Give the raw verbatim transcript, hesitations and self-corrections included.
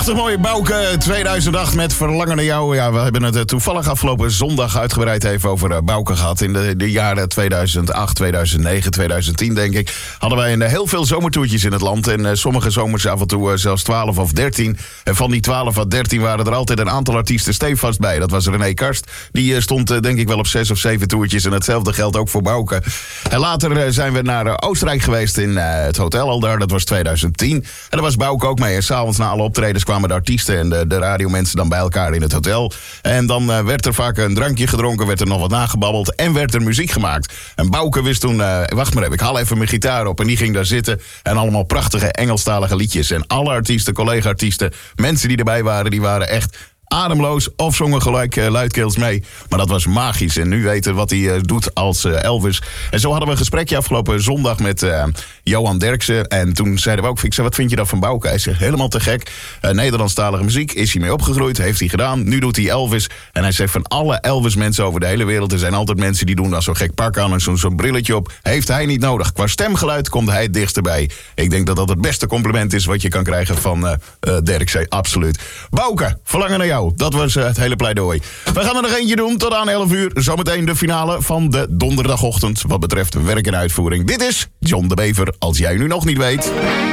Prachtig mooie Bouke tweeduizend acht met Verlangen naar jou. Ja, we hebben het toevallig afgelopen zondag uitgebreid even over Bouke gehad. In de, de jaren tweeduizend acht, tweeduizend negen, tweeduizend tien denk ik, hadden wij een, heel veel zomertoertjes in het land. En uh, sommige zomers af en toe uh, zelfs twaalf of dertien. En van die twaalf of dertien waren er altijd een aantal artiesten stevast bij. Dat was René Karst. Die uh, stond uh, denk ik wel op zes of zeven toertjes. En hetzelfde geldt ook voor Bouke. En later uh, zijn we naar uh, Oostenrijk geweest in uh, het hotel al daar. Dat was tweeduizend tien. En daar was Bouke ook mee. En s'avonds na alle optredens kwamen de artiesten en de, de radiomensen dan bij elkaar in het hotel. En dan uh, werd er vaak een drankje gedronken, werd er nog wat nagebabbeld en werd er muziek gemaakt. En Bouke wist toen, uh, wacht maar even, ik haal even mijn gitaar op. En die ging daar zitten en allemaal prachtige Engelstalige liedjes. En alle artiesten, collega-artiesten, mensen die erbij waren, die waren echt ademloos of zongen gelijk uh, luidkeels mee. Maar dat was magisch. En nu weten wat hij uh, doet als uh, Elvis. En zo hadden we een gesprekje afgelopen zondag met uh, Johan Derksen. En toen zeiden we ook, ik zei, wat vind je dat van Bouke? Hij zegt, helemaal te gek. Uh, Nederlandstalige muziek, is hij mee opgegroeid, heeft hij gedaan. Nu doet hij Elvis. En hij zegt, van alle Elvis mensen over de hele wereld, er zijn altijd mensen die doen dan zo'n gek pak aan en zo'n zo'n brilletje op. Heeft hij niet nodig. Qua stemgeluid komt hij het dichtst erbij. Ik denk dat dat het beste compliment is wat je kan krijgen van uh, uh, Derksen. Absoluut. Bouke, Verlangen naar jou. Dat was uh, het hele pleidooi. We gaan er nog eentje doen tot aan elf uur. Zometeen de finale van de donderdagochtend wat betreft werk en uitvoering. Dit is John de Bever, als jij nu nog niet weet.